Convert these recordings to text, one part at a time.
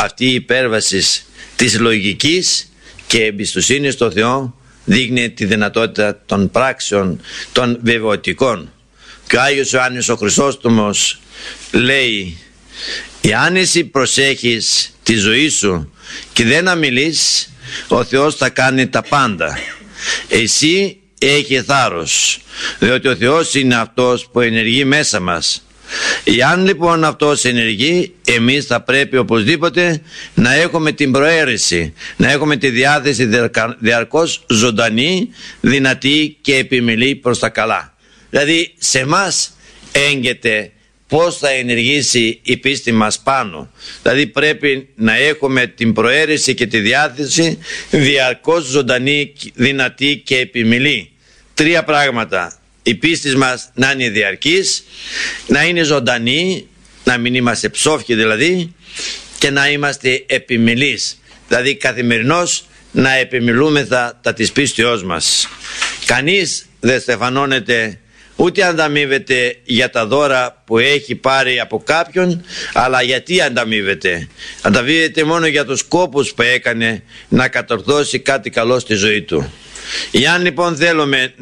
αυτή η υπέρβαση της λογικής και εμπιστοσύνη στο Θεό δείχνει τη δυνατότητα των πράξεων των βεβαιωτικών. Και ο Άγιος Ιωάννης ο Χρυσόστομος λέει: εάν εσύ προσέχεις τη ζωή σου και δεν αμιλείς, ο Θεός θα κάνει τα πάντα. Εσύ έχει θάρρος, διότι ο Θεός είναι αυτός που ενεργεί μέσα μας. Εάν λοιπόν αυτός ενεργεί, εμείς θα πρέπει οπωσδήποτε να έχουμε την προαίρεση, να έχουμε τη διάθεση διαρκώς ζωντανή, δυνατή και επιμελή προς τα καλά. Δηλαδή σε εμάς έγκυται πώς θα ενεργήσει η πίστη μας πάνω. Δηλαδή πρέπει να έχουμε την προαίρεση και τη διάθεση διαρκώς ζωντανή, δυνατή και επιμελή. Τρία πράγματα: η πίστη μας να είναι διαρκής, να είναι ζωντανή, να μην είμαστε ψόφοι δηλαδή, και να είμαστε επιμελείς, δηλαδή καθημερινώς να επιμελούμεθα τα της πίστεώς μας. Κανείς δεν στεφανώνεται ούτε ανταμείβεται για τα δώρα που έχει πάρει από κάποιον, αλλά γιατί ανταμείβεται? Ανταμείβεται μόνο για τους κόπους που έκανε να κατορθώσει κάτι καλό στη ζωή του. Εάν λοιπόν θέλουμε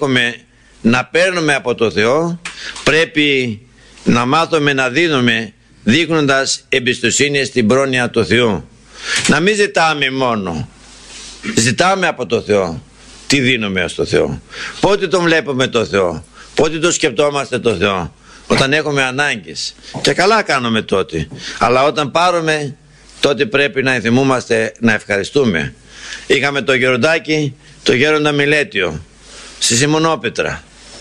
να παίρνουμε από το Θεό, πρέπει να μάθουμε να δίνουμε, δείχνοντας εμπιστοσύνη στην πρόνοια του Θεού. Να μην ζητάμε μόνο, ζητάμε από το Θεό. Τι δίνουμε στο Θεό? Πότε τον βλέπουμε το Θεό? Πότε το σκεπτόμαστε το Θεό? Όταν έχουμε ανάγκες, και καλά κάνουμε τότε. Αλλά όταν πάρουμε, τότε πρέπει να θυμούμαστε να ευχαριστούμε. Είχαμε το γεροντάκι, το γέροντα Μιλέτιο, στη Σιμονόπετρα.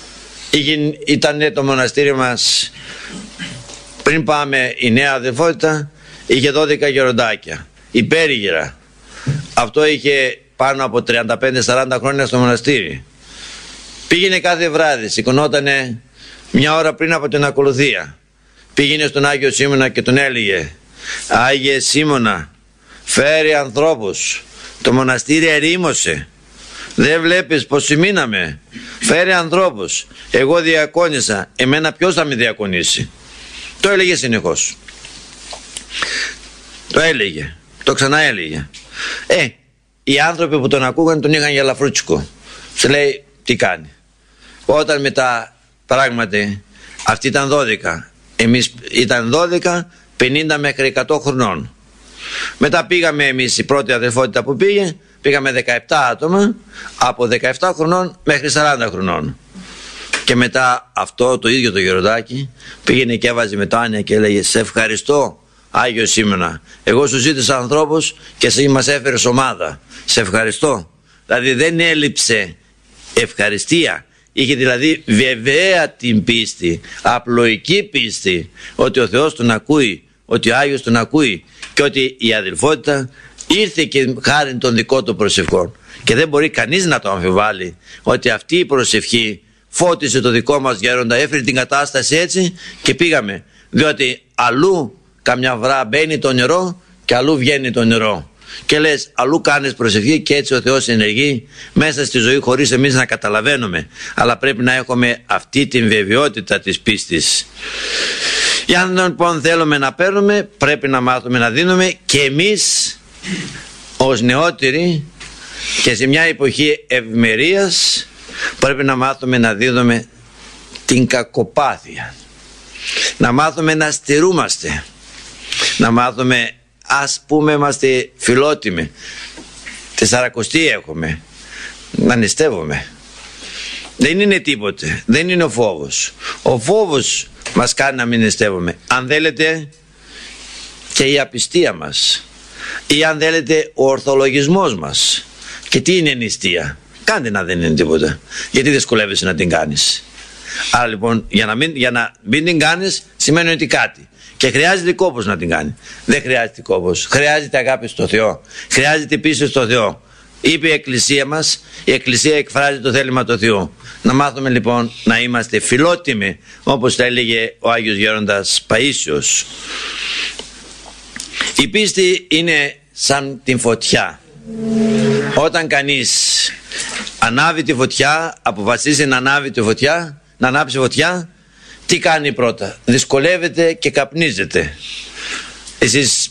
Ήταν το μοναστήρι μας, πριν πάμε η νέα αδελφότητα, είχε 12 γεροντάκια, υπέριγυρα. Αυτό είχε πάνω από 35-40 χρόνια στο μοναστήρι. Πήγαινε κάθε βράδυ, σηκωνότανε μια ώρα πριν από την ακολουθία. Πήγαινε στον Άγιο Σίμωνα και τον έλεγε: Άγιε Σίμωνα, φέρει ανθρώπους, το μοναστήρι ερήμωσε. Δεν βλέπεις πως σημείναμε? Φέρει ανθρώπους, εγώ διακόνησα, εμένα ποιος θα με διακονήσει? Το έλεγε συνεχώς. Το έλεγε, το ξαναέλεγε. Οι άνθρωποι που τον ακούγαν τον είχαν για λαφρούτσικο. Σου λέει τι κάνει. Όταν μετά πράγματι αυτοί ήταν 12, εμείς ήταν 12, 50 μέχρι 100 χρονών. Μετά πήγαμε εμείς, η πρώτη αδελφότητα που πήγαμε 17 άτομα, από 17 χρονών μέχρι 40 χρονών. Και μετά αυτό το ίδιο το γεροντάκι πήγαινε και έβαζε μετάνοια και έλεγε: σε ευχαριστώ Άγιο Σίμωνα, εγώ σου ζήτησα ανθρώπους και εσύ μας έφερες ομάδα, σε ευχαριστώ. Δηλαδή δεν έλειψε ευχαριστία, είχε δηλαδή βεβαία την πίστη, απλοϊκή πίστη ότι ο Θεός τον ακούει, ότι ο Άγιος τον ακούει και ότι η αδελφότητα ήρθε και χάρη των δικών του προσευχών. Και δεν μπορεί κανείς να το αμφιβάλλει ότι αυτή η προσευχή φώτισε το δικό μας γέροντα, έφερε την κατάσταση έτσι και πήγαμε. Διότι αλλού καμιά βρά μπαίνει το νερό και αλλού βγαίνει το νερό. Και λες, αλλού κάνεις προσευχή και έτσι ο Θεός ενεργεί μέσα στη ζωή χωρίς εμείς να καταλαβαίνουμε. Αλλά πρέπει να έχουμε αυτή την βεβαιότητα της πίστης. Αν λοιπόν θέλουμε να παίρνουμε, πρέπει να μάθουμε να δίνουμε και εμείς ως νεότεροι και σε μια εποχή ευημερίας πρέπει να μάθουμε να δίνουμε την κακοπάθεια. Να μάθουμε να στερούμαστε. Να μάθουμε, ας πούμε, είμαστε φιλότιμοι. 40 έχουμε. Να νηστεύουμε. Δεν είναι τίποτε. Δεν είναι ο φόβος. Ο φόβος μας κάνει να μην νηστεύουμε. Αν θέλετε και η απιστία μας, ή αν θέλετε ο ορθολογισμός μας. Και τι είναι νηστεία? Κάντε να δεν είναι τίποτα. Γιατί δυσκολεύεσαι να την κάνεις? Άρα λοιπόν για να μην την κάνεις σημαίνει ότι κάτι. Και χρειάζεται κόπος να την κάνει. Δεν χρειάζεται κόπος. Χρειάζεται αγάπη στο Θεό. Χρειάζεται πίστη στο Θεό. Είπε η Εκκλησία μας, η Εκκλησία εκφράζει το θέλημα του Θεού. Να μάθουμε λοιπόν να είμαστε φιλότιμοι, όπως τα έλεγε ο Άγιος Γέροντας Παΐσιος. Η πίστη είναι σαν την φωτιά. Όταν κανείς ανάβει τη φωτιά, αποφασίζει να ανάβει τη φωτιά, να ανάψει φωτιά, τι κάνει πρώτα? Δυσκολεύεται και καπνίζεται. Εσείς